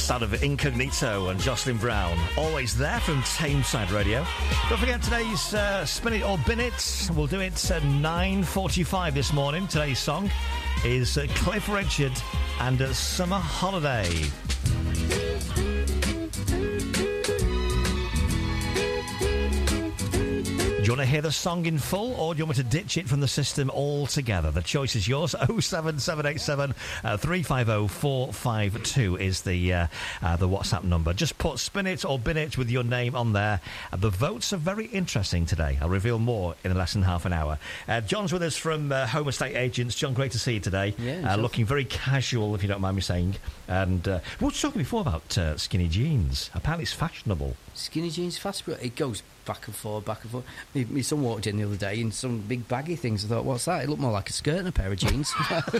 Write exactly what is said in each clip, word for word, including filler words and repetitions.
Sound of Incognito and Jocelyn Brown. Always there from Tameside Radio. Don't forget today's uh, Spin It or Bin It. We'll do it at nine forty-five this morning. Today's song is uh, Cliff Richard and uh, Summer Holiday. Do you want to hear the song in full, or do you want me to ditch it from the system altogether? The choice is yours. oh seven seven eight seven, three five oh, four five two is the uh, uh, the WhatsApp number. Just put Spin It or Bin It with your name on there. Uh, the votes are very interesting today. I'll reveal more in less than half an hour. Uh, John's with us from uh, Home Estate Agents. John, great to see you today. Yeah, uh, looking very casual, if you don't mind me saying. And uh, we were talking before about uh, skinny jeans. Apparently it's fashionable. Skinny jeans fast, but it goes back and forth, back and forth. My, my son walked in the other day in some big baggy things. I thought, what's that? It looked more like a skirt and a pair of jeans.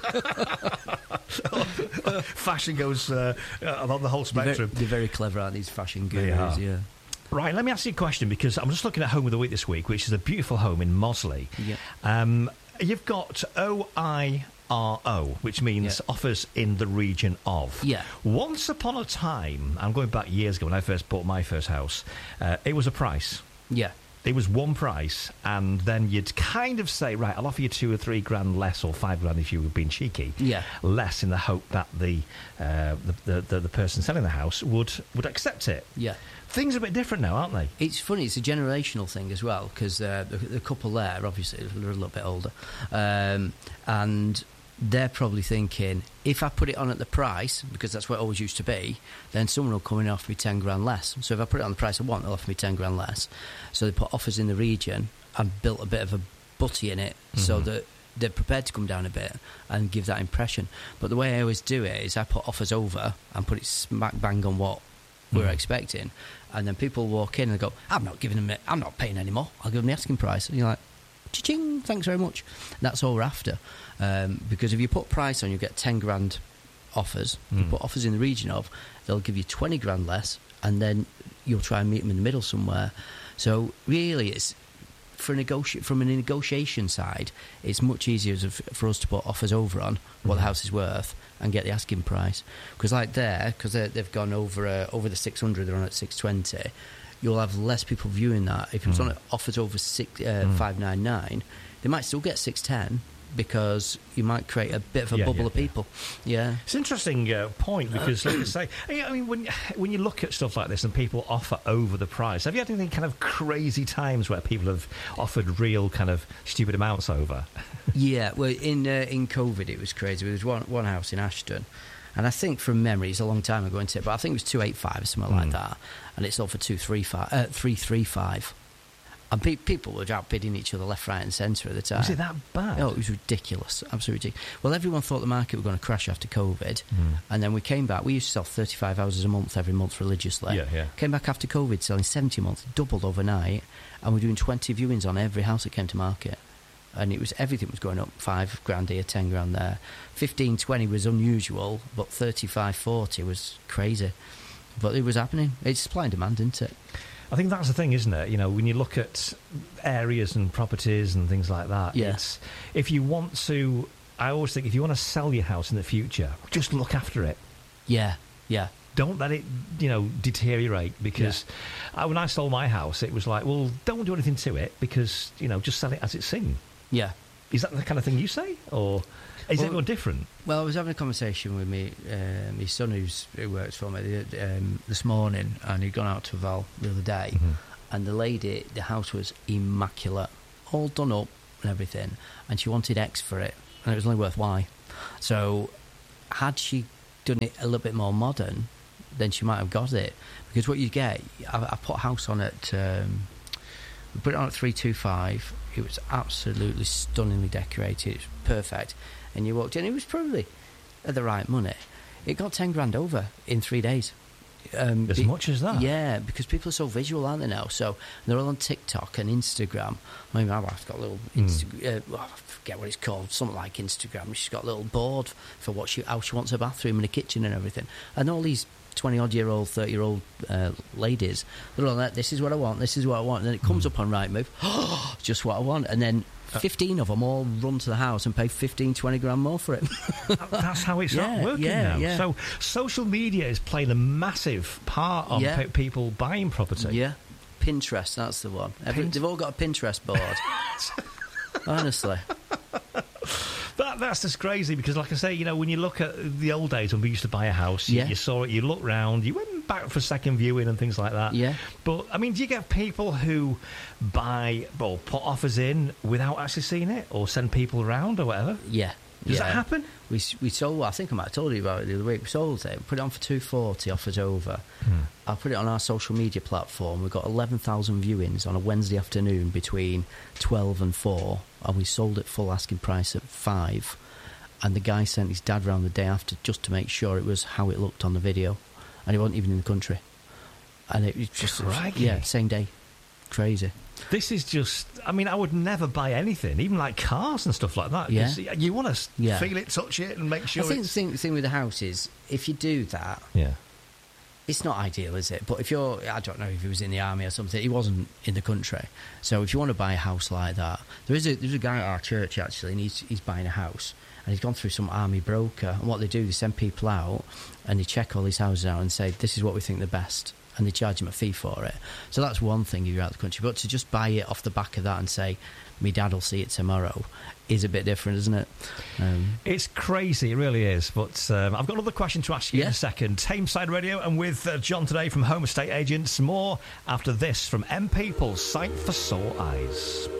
Fashion goes uh, along the whole spectrum. They're very, they're very clever, aren't these fashion gurus? Yeah. Right, let me ask you a question, because I'm just looking at Home of the Week this week, which is a beautiful home in Mosley. Yeah. Um, you've got O I R O, which means yeah. offers in the region of. Yeah. Once upon a time, I'm going back years ago when I first bought my first house, uh, it was a price. Yeah. It was one price, and then you'd kind of say, right, I'll offer you two or three grand less, or five grand if you were being cheeky. Yeah. Less, in the hope that the uh, the, the, the the person selling the house would would accept it. Yeah. Things are a bit different now, aren't they? It's funny, it's a generational thing as well, because uh, the, the couple there, obviously, they're a little bit older, um, and they're probably thinking, if I put it on at the price, because that's what it always used to be, then someone will come in and offer me ten grand less. So if I put it on the price I want, they'll offer me ten grand less. So they put offers in the region and built a bit of a butty in it, mm-hmm. so that they're prepared to come down a bit and give that impression. But the way I always do it is I put offers over and put it smack bang on what we're mm. expecting, and then people walk in and they go, I'm not giving them it, I'm not paying anymore, I'll give them the asking price. And you're like, cha-ching, thanks very much. That's all we're after. Um, because if you put price on, you get ten grand offers. Mm. You put offers in the region of, they'll give you twenty grand less, and then you'll try and meet them in the middle somewhere. So really, it's for a negoti- from a negotiation side, it's much easier for us to put offers over on what mm. the house is worth and get the asking price. Because like there, because they've gone over uh, over the six hundred, they're on at six twenty. You'll have less people viewing that. If it was mm. on offers over six, uh, mm. five ninety-nine, they might still get six ten, because you might create a bit of a yeah, bubble yeah, of people. Yeah, yeah. It's an interesting uh, point, because, like I say, I mean, when when you look at stuff like this and people offer over the price, have you had any kind of crazy times where people have offered real kind of stupid amounts over? Yeah, well, in uh, in COVID it was crazy. There was one one house in Ashton, and I think from memory, it's a long time ago, isn't it? But I think it was two eight five or something mm. like that, and it's sold for two three five, uh, three three five. And pe- people were outbidding each other left, right and centre at the time. Was it that bad? Oh, it was ridiculous. Absolutely ridiculous. Well, everyone thought the market was going to crash after COVID. Mm. And then we came back. We used to sell thirty-five houses a month every month religiously. Yeah, yeah. Came back after COVID selling seventy a month, doubled overnight. And we're doing twenty viewings on every house that came to market. And it was everything was going up, five grand here, ten grand there. fifteen, twenty was unusual, but thirty-five, forty was crazy. But it was happening. It's supply and demand, isn't it? I think that's the thing, isn't it? You know, when you look at areas and properties and things like that, yeah. it's, if you want to, I always think if you want to sell your house in the future, just look after it. Yeah, yeah. Don't let it, you know, deteriorate, because yeah. I, when I sold my house, it was like, well, don't do anything to it, because, you know, just sell it as it's seen. Yeah. Is that the kind of thing you say, or is well, everyone different? Well, I was having a conversation with me, uh, my son who's, who works for me um, this morning, and he'd gone out to Val the other day, mm-hmm. and the lady, the house was immaculate, all done up and everything, and she wanted X for it, and it was only worth Y. So had she done it a little bit more modern, then she might have got it, because what you get, I, I put a house on at, um, we put it on at three two five. It was absolutely stunningly decorated. It was perfect. And you walked in, it was probably at the right money. It got ten grand over in three days. Um, as be, much as that? Yeah, because people are so visual, aren't they now? So they're all on TikTok and Instagram. I mean, my wife's got a little, Insta- mm. uh, well, I forget what it's called, something like Instagram. She's got a little board for what she, how she wants her bathroom and a kitchen and everything. And all these twenty-odd-year-old, thirty-year-old uh, ladies, they're all like, this is what I want, this is what I want. And then it comes mm. up on Rightmove, oh, just what I want. And then fifteen of them all run to the house and pay fifteen, twenty grand more for it. That's how it's Yeah, working yeah, now. yeah. So social media is playing a massive part of Yeah. pe- people buying property. Yeah. Pinterest, that's the one. Every, Pin- they've all got a Pinterest board. Honestly. That, that's just crazy because, like I say, you know, when you look at the old days when we used to buy a house, you, Yeah. you saw it, you looked round, you went back for second viewing and things like that. Yeah. But, I mean, do you get people who buy, well, put offers in without actually seeing it or send people around or whatever? Yeah. Does yeah. that happen? We we sold. I think I might have told you about it the other week. We sold it. Put it on for two forty. Offers over. Hmm. I put it on our social media platform. We got eleven thousand viewings on a Wednesday afternoon between twelve and four, and we sold it full asking price at five. And the guy sent his dad round the day after just to make sure it was how it looked on the video, and he wasn't even in the country. And it was just Crikey. yeah, same day, crazy. This is just, I mean, I would never buy anything, even like cars and stuff like that. 'cause Yeah. You want to Yeah. feel it, touch it, and make sure I think the it's... thing, the thing with the house is if you do that. Yeah. It's not ideal, is it? But if you're, I don't know if he was in the army or something, he wasn't in the country. So if you want to buy a house like that, there is a there's a guy at our church actually, and he's he's buying a house, and he's gone through some army broker. And what they do, they send people out and they check all these houses out and say this is what we think the best, and they charge him a fee for it. So that's one thing if you're out of the country. But to just buy it off the back of that and say, "Me dad will see it tomorrow," is a bit different, isn't it? Um, It's crazy, it really is. But um, I've got another question to ask you Yeah. in a second. Tameside Radio, and with uh, John today from Home Estate Agents. More after this from M People's Sight for Sore Eyes.